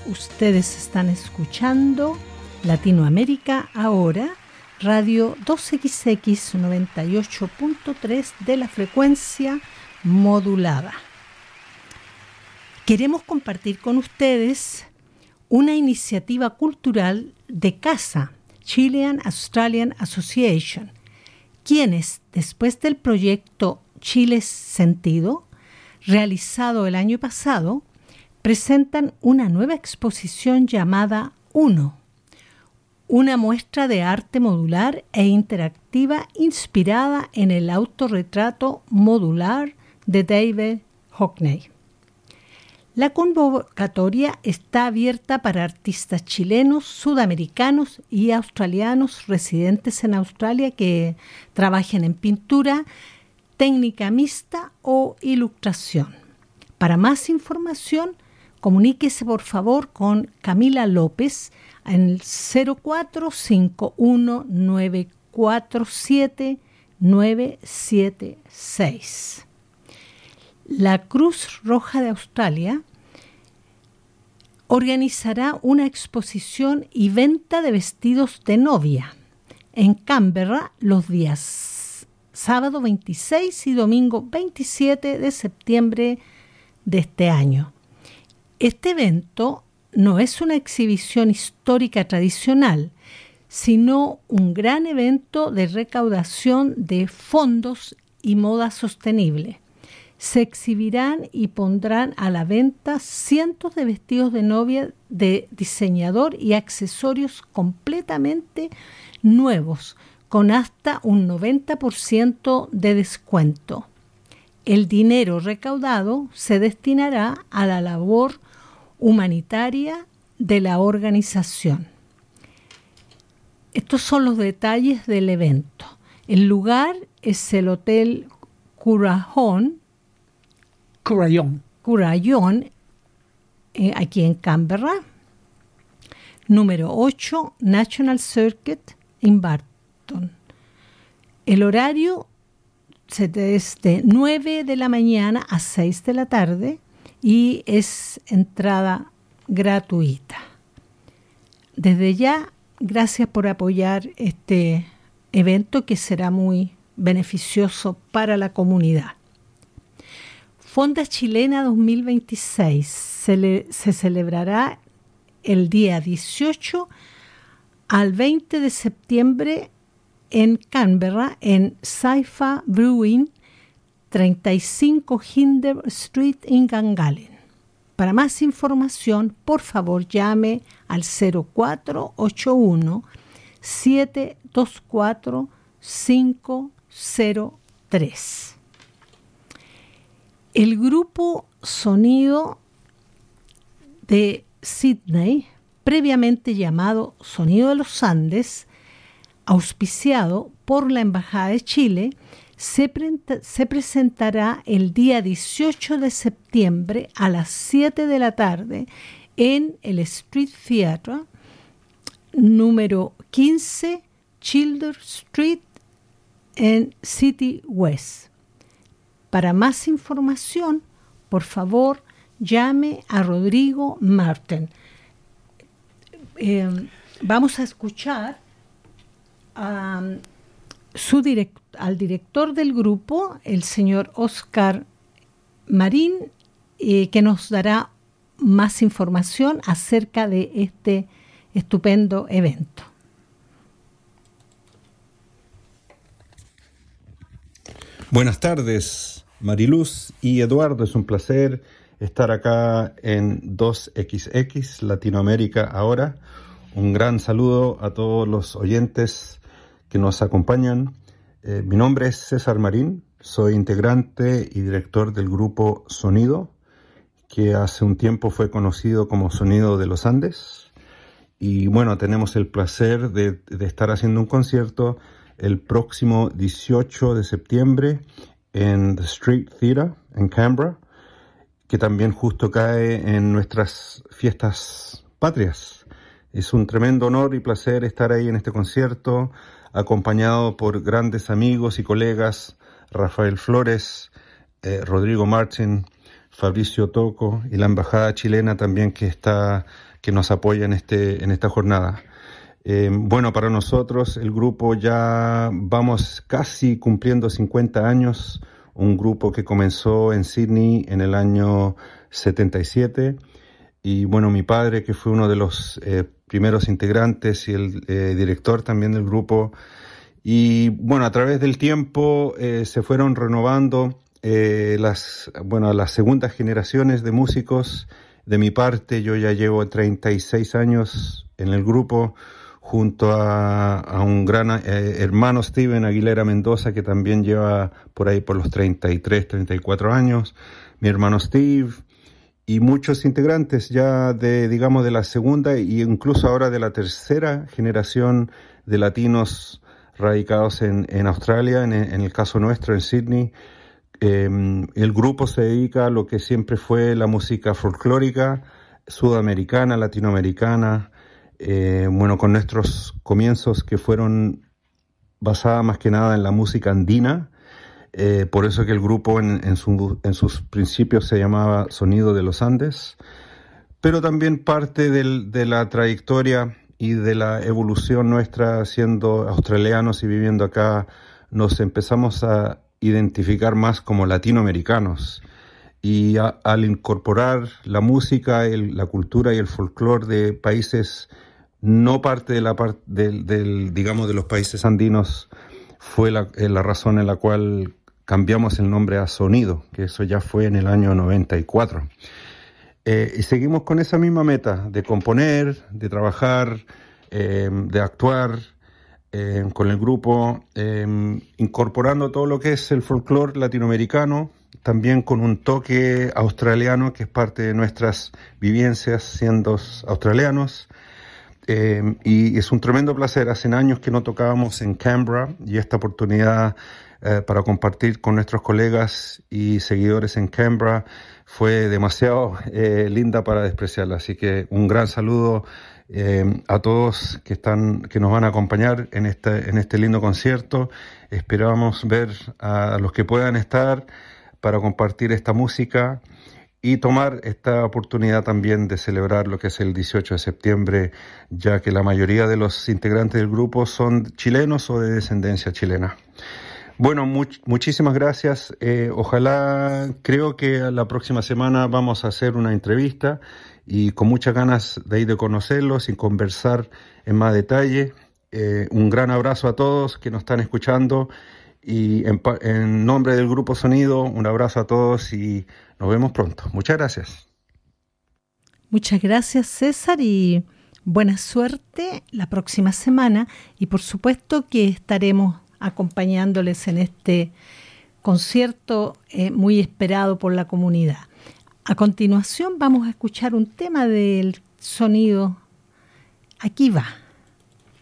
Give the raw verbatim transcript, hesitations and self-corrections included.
Ustedes están escuchando Latinoamérica Ahora, Radio dos equis equis noventa y ocho punto tres de la frecuencia modulada. Queremos compartir con ustedes una iniciativa cultural de CASA, Chilean Australian Association, quienes, después del proyecto Chile Sentido, realizado el año pasado, presentan una nueva exposición llamada Uno, una muestra de arte modular e interactiva inspirada en el autorretrato modular de David Hockney. La convocatoria está abierta para artistas chilenos, sudamericanos y australianos residentes en Australia que trabajen en pintura, técnica mixta o ilustración. Para más información, comuníquese por favor con Camila López en el cero cuatro cinco uno nueve cuatro siete nueve siete seis. La Cruz Roja de Australia organizará una exposición y venta de vestidos de novia en Canberra los días sábado veintiséis y domingo veintisiete de septiembre de este año. Este evento no es una exhibición histórica tradicional, sino un gran evento de recaudación de fondos y moda sostenible. Se exhibirán y pondrán a la venta cientos de vestidos de novia de diseñador y accesorios completamente nuevos, con hasta un noventa por ciento de descuento. El dinero recaudado se destinará a la labor humanitaria de la organización. Estos son los detalles del evento. El lugar es el Hotel Currajón, Currajón, Currajón eh, aquí en Canberra, número ocho, National Circuit en Barton. El horario es de nueve de la mañana a seis de la tarde y es entrada gratuita. Desde ya, gracias por apoyar este evento que será muy beneficioso para la comunidad. Fonda Chilena dos mil veintiséis se, le, se celebrará el día dieciocho al veinte de septiembre en Canberra, en Saifa Brewing, treinta y cinco Hinder Street en Gangalen. Para más información, por favor llame al cero cuatro ocho uno siete dos cuatro cinco cero tres. El grupo Sonido de Sydney, previamente llamado Sonido de los Andes, auspiciado por la Embajada de Chile, se, pre- se presentará el día dieciocho de septiembre a las siete de la tarde en el Street Theatre, número quince, Childers Street, en City West. Para más información, por favor, llame a Rodrigo Marten. Eh, vamos a escuchar a su direct, al director del grupo, el señor Oscar Marín, eh, que nos dará más información acerca de este estupendo evento. Buenas tardes, Mariluz y Eduardo. Es un placer estar acá en dos equis equis Latinoamérica Ahora. Un gran saludo a todos los oyentes que nos acompañan. Eh, mi nombre es César Marín, soy integrante y director del grupo Sonido, que hace un tiempo fue conocido como Sonido de los Andes. Y bueno, tenemos el placer de, de estar haciendo un concierto el próximo dieciocho de septiembre en The Street Theatre en Canberra, que también justo cae en nuestras fiestas patrias. Es un tremendo honor y placer estar ahí en este concierto, acompañado por grandes amigos y colegas, Rafael Flores, eh, Rodrigo Martin, Fabricio Toco y la embajada chilena también que está, que nos apoya en, este, en esta jornada. Eh, bueno, para nosotros el grupo ya vamos casi cumpliendo cincuenta años, un grupo que comenzó en Sydney en el año setenta y siete, y bueno, mi padre, que fue uno de los eh, primeros integrantes y el eh, director también del grupo, y bueno, a través del tiempo eh, se fueron renovando eh, las, bueno, las segundas generaciones de músicos. De mi parte, yo ya llevo treinta y seis años en el grupo, junto a, a un gran eh, hermano Steven Aguilera Mendoza, que también lleva por ahí por los treinta y tres, treinta y cuatro años, mi hermano Steve, y muchos integrantes ya de, digamos, de la segunda e incluso ahora de la tercera generación de latinos radicados en, en Australia, en, en el caso nuestro, en Sydney. Eh, el grupo se dedica a lo que siempre fue la música folclórica, sudamericana, latinoamericana, Eh, bueno, con nuestros comienzos que fueron basadas más que nada en la música andina, eh, por eso que el grupo en, en, su, en sus principios se llamaba Sonido de los Andes, pero también parte del, de la trayectoria y de la evolución nuestra siendo australianos y viviendo acá, nos empezamos a identificar más como latinoamericanos. Y a, al incorporar la música, el, la cultura y el folclore de países no parte de la parte del, del, digamos, de los países andinos, fue la, la razón en la cual cambiamos el nombre a Sonido, que eso ya fue en el año noventa y cuatro. Eh, y seguimos con esa misma meta de componer, de trabajar, eh, de actuar eh, con el grupo, eh, incorporando todo lo que es el folclore latinoamericano, también con un toque australiano, que es parte de nuestras vivencias siendo australianos. Eh, y es un tremendo placer. Hace años que no tocábamos en Canberra, y esta oportunidad eh, para compartir con nuestros colegas y seguidores en Canberra fue demasiado eh, linda para despreciarla. Así que un gran saludo eh, a todos que están, que nos van a acompañar en este, en este lindo concierto. Esperamos ver a los que puedan estar para compartir esta música y tomar esta oportunidad también de celebrar lo que es el dieciocho de septiembre, ya que la mayoría de los integrantes del grupo son chilenos o de descendencia chilena. Bueno, much, muchísimas gracias. Eh, ojalá, creo que la próxima semana vamos a hacer una entrevista y con muchas ganas de ir de conocerlos y conversar en más detalle. Eh, un gran abrazo a todos que nos están escuchando. Y en, en nombre del Grupo Sonido, un abrazo a todos y nos vemos pronto. Muchas gracias. Muchas gracias, César, y buena suerte la próxima semana. Y por supuesto que estaremos acompañándoles en este concierto eh, muy esperado por la comunidad. A continuación vamos a escuchar un tema del Sonido. Aquí va.